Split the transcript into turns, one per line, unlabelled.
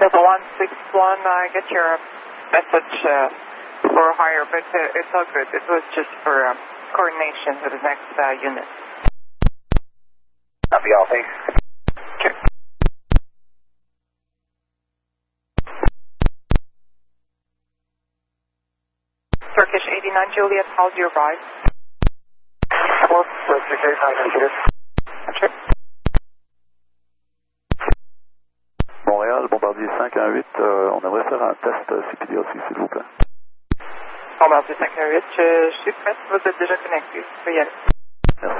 Delta 161, I get your message for hire, but it's all good. It was just for coordination with the next unit.
Copy all, thanks.
Okay. Turkish 89 Juliet, how's your ride?
Turkish 89 Juliet.
Check.
Montréal, Bombardier 518, on aimerait faire un test CPD aussi, s'il vous plaît.
Bombardier 518, je suis prête, vous êtes déjà connecté. Veuillez aller.